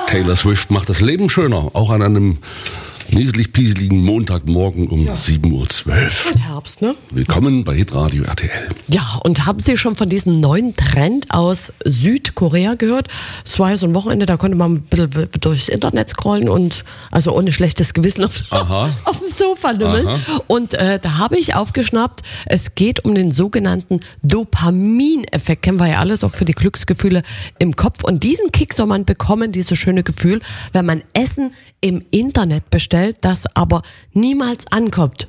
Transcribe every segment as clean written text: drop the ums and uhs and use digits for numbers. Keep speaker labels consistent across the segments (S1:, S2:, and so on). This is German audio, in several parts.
S1: Taylor Swift macht das Leben schöner, auch an einem nieselig-pieseligen Montagmorgen um 7.12 Uhr.
S2: Und Herbst, ne?
S1: Willkommen bei Hitradio RTL.
S2: Ja, und haben Sie schon von diesem neuen Trend aus Südkorea gehört? Es war ja so ein Wochenende, da konnte man ein bisschen durchs Internet scrollen und also ohne schlechtes Gewissen auf dem Sofa lümmeln. Und da habe ich aufgeschnappt, es geht um den sogenannten Dopamineffekt. Kennen wir ja alles, auch für die Glücksgefühle im Kopf. Und diesen Kick soll man bekommen, dieses schöne Gefühl, wenn man Essen im Internet bestellt, das aber niemals ankommt.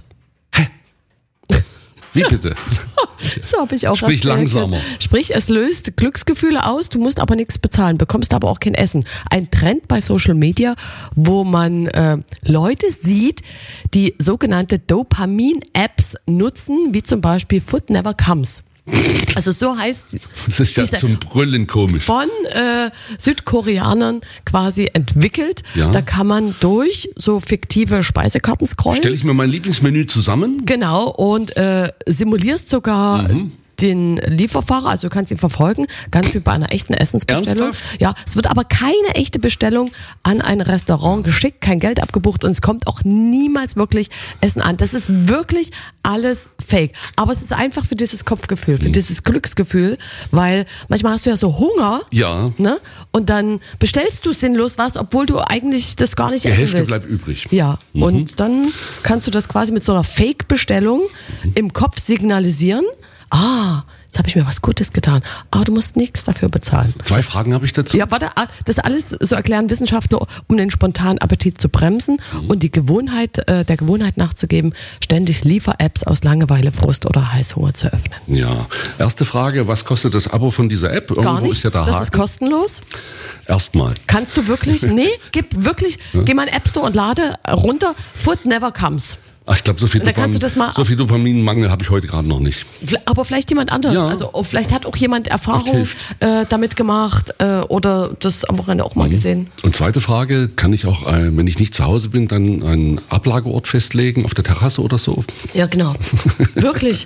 S1: Wie bitte?
S2: So habe ich auch.
S1: Sprich langsamer.
S2: Sprich, es löst Glücksgefühle aus, du musst aber nichts bezahlen, bekommst aber auch kein Essen. Ein Trend bei Social Media, wo man Leute sieht, die sogenannte Dopamin-Apps nutzen, wie zum Beispiel Food Never Comes. Also so heißt
S1: das ist ja zum Brüllen komisch.
S2: Von Südkoreanern quasi entwickelt.
S1: Ja.
S2: Da kann man durch so fiktive Speisekarten scrollen.
S1: Stelle ich mir mein Lieblingsmenü zusammen.
S2: Genau, und simulierst sogar den Lieferfahrer, also du kannst ihn verfolgen, ganz wie bei einer echten Essensbestellung.
S1: Ernsthaft?
S2: Ja, es wird aber keine echte Bestellung an ein Restaurant geschickt, kein Geld abgebucht und es kommt auch niemals wirklich Essen an. Das ist wirklich alles fake. Aber es ist einfach für dieses Kopfgefühl, für dieses Glücksgefühl, weil manchmal hast du ja so Hunger,
S1: Ja.
S2: ne? Und dann bestellst du sinnlos was, obwohl du eigentlich das gar nicht
S1: Die
S2: essen
S1: Hälfte
S2: willst.
S1: bleibt übrig.
S2: Ja, und dann kannst du das quasi mit so einer Fake-Bestellung im Kopf signalisieren. Jetzt habe ich mir was Gutes getan. Du musst nichts dafür bezahlen.
S1: 2 Fragen habe ich dazu.
S2: Ja, warte, das alles so erklären Wissenschaftler, um den spontanen Appetit zu bremsen und die Gewohnheit, der Gewohnheit nachzugeben, ständig Liefer-Apps aus Langeweile, Frust oder Heißhunger zu öffnen.
S1: Ja. Erste Frage, was kostet das Abo von dieser App?
S2: Gar nichts,
S1: ist ja der
S2: das
S1: Haken.
S2: ist kostenlos.
S1: Erstmal.
S2: Kannst du wirklich, geh mal in den App Store und lade runter, Food Never Comes.
S1: Ach, ich glaube, so viel Dopaminmangel habe ich heute gerade noch nicht.
S2: Aber vielleicht jemand anders.
S1: Ja.
S2: Also vielleicht hat auch jemand Erfahrung damit gemacht oder das am Wochenende auch mal gesehen.
S1: Und zweite Frage, kann ich auch, wenn ich nicht zu Hause bin, dann einen Ablageort festlegen auf der Terrasse oder so?
S2: Ja, genau. Wirklich.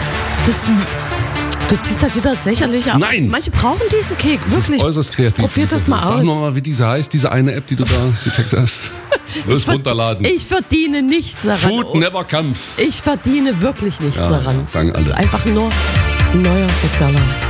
S2: Du ziehst da wieder lächerlich ab.
S1: Nein!
S2: Manche brauchen diesen Kick,
S1: Das
S2: wirklich.
S1: ist äußerst kreativ.
S2: Probiert das mal aus.
S1: Sag mal, wie diese heißt, diese eine App, die du da gecheckt hast. Los, runterladen.
S2: Ich verdiene nichts daran.
S1: Food never comes.
S2: Ich verdiene wirklich nichts daran.
S1: Sagen alle.
S2: Das ist einfach nur ein neuer sozialer